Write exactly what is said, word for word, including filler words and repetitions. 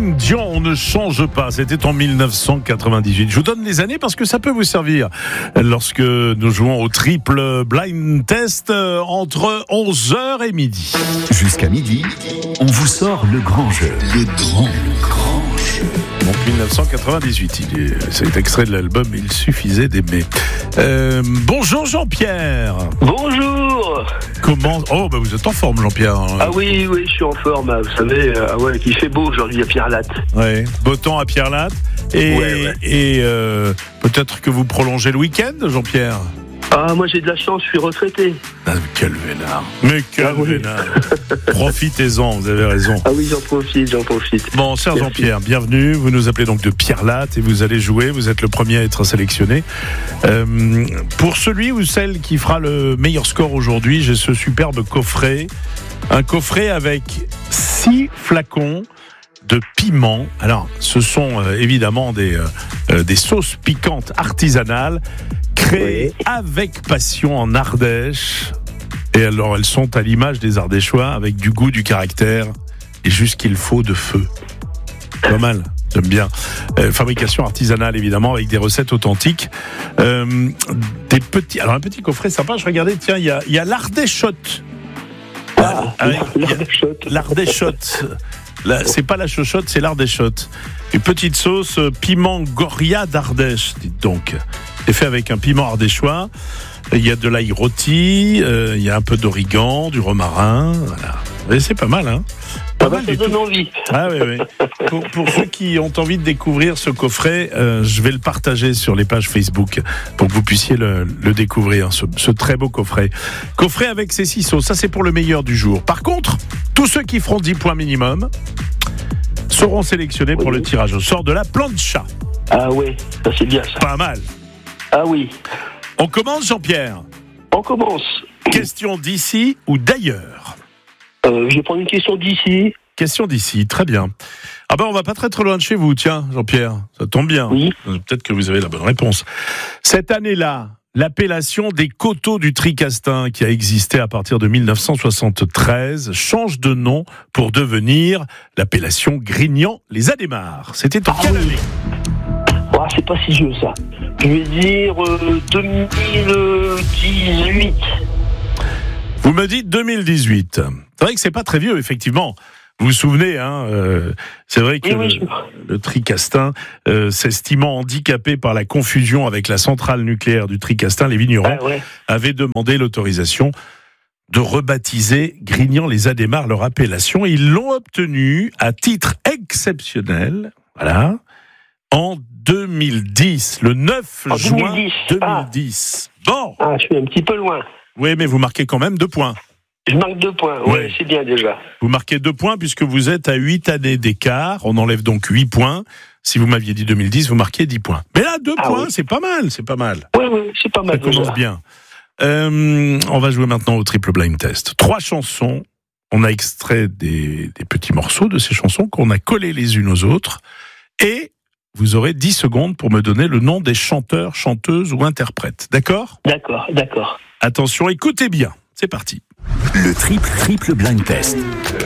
Céline Dion, on ne change pas. C'était en dix-neuf cent quatre-vingt-dix-huit. Je vous donne les années parce que ça peut vous servir lorsque nous jouons au triple blind test entre onze heures et midi. Jusqu'à midi, on vous sort le grand jeu. Le grand, le grand jeu. Donc dix-neuf cent quatre-vingt-dix-huit, il est, c'est extrait de l'album Il suffisait d'aimer. Euh, bonjour Jean-Pierre. Bonjour. Comment Oh, bah vous êtes en forme Jean-Pierre. Ah oui, oui, je suis en forme. Vous savez, ah ouais, il fait beau aujourd'hui à Pierre-Latte. Ouais, beau temps à Pierre-Latte. Et, ouais, ouais. et euh, peut-être que vous prolongez le week-end, Jean-Pierre. Ah, moi j'ai de la chance, je suis retraité. Ah, quel vénard. Mais quel ah, oui. vénard. Profitez-en, vous avez raison. Ah oui, j'en profite, j'en profite. Bon, cher Merci. Jean-Pierre, bienvenue. Vous nous appelez donc de Pierre-Latte et vous allez jouer. Vous êtes le premier à être sélectionné. Euh, pour celui ou celle qui fera le meilleur score aujourd'hui, j'ai ce superbe coffret. Un coffret avec six flacons de piment. Alors, ce sont euh, évidemment des, euh, des sauces piquantes artisanales créées oui. avec passion en Ardèche. Et alors, elles sont à l'image des Ardéchois, avec du goût, du caractère et juste ce qu'il faut de feu. Pas mal, j'aime bien. Euh, fabrication artisanale, évidemment, avec des recettes authentiques. Euh, des petits, alors, un petit coffret sympa, je regardais, tiens, il y a, y a l'Ardéchotte. Ah, avec, l'Ardéchotte. L'Ardéchotte. Là, c'est pas la chochotte, c'est l'Ardéchotte. Une petite sauce euh, piment Goria d'Ardèche, dites donc. C'est fait avec un piment ardéchois. Il y a de l'ail rôti, euh, il y a un peu d'origan, du romarin. Voilà. Et c'est pas mal, hein. Pas ah bah, mal ça du donne tout. envie. Ah oui, oui. Pour, pour ceux qui ont envie de découvrir ce coffret, euh, je vais le partager sur les pages Facebook pour que vous puissiez le, le découvrir, ce, ce très beau coffret. Coffret avec ces six sauces, ça c'est pour le meilleur du jour. Par contre, tous ceux qui feront dix points minimum seront sélectionnés oui. pour le tirage au sort de la plancha. Ah ouais, ça c'est bien ça. Pas mal. Ah oui. On commence, Jean-Pierre. On commence. Question d'ici ou d'ailleurs. Euh, je vais prendre une question d'ici. Question d'ici, très bien. Ah ben on va pas très très loin de chez vous, tiens, Jean-Pierre. Ça tombe bien. Oui. Peut-être que vous avez la bonne réponse. Cette année-là, l'appellation des coteaux du Tricastin, qui a existé à partir de dix-neuf cent soixante-treize, change de nom pour devenir l'appellation Grignan-les-Adhémars. C'était en ah, quelle oui. année ? Oh, c'est pas si vieux ça. Je vais dire euh, deux mille dix-huit. Vous me dites deux mille dix-huit. C'est vrai que c'est pas très vieux, effectivement. Vous vous souvenez, hein, euh, c'est vrai que oui, oui, le, le Tricastin, euh, s'estimant handicapé par la confusion avec la centrale nucléaire du Tricastin, les vignerons ah, ouais. avaient demandé l'autorisation de rebaptiser Grignan-les-Adhémars leur appellation. Et ils l'ont obtenu à titre exceptionnel, voilà, en deux mille dix, le neuf en juin deux mille dix. deux mille dix. Ah. Bon. Ah, je suis un petit peu loin. Oui, mais vous marquez quand même deux points. Je marque deux points, oui, ouais, c'est bien déjà. Vous marquez deux points puisque vous êtes à huit années d'écart. On enlève donc huit points. Si vous m'aviez dit deux mille dix, vous marquez dix points. Mais là, deux ah, points, oui. c'est pas mal, c'est pas mal. Oui, oui, c'est pas mal. Ça commence déjà. bien. Euh, on va jouer maintenant au triple blind test. Trois chansons. On a extrait des, des petits morceaux de ces chansons qu'on a collés les unes aux autres. Et vous aurez dix secondes pour me donner le nom des chanteurs, chanteuses ou interprètes. D'accord ? D'accord, d'accord. Attention, écoutez bien. C'est parti. Le triple triple blind test.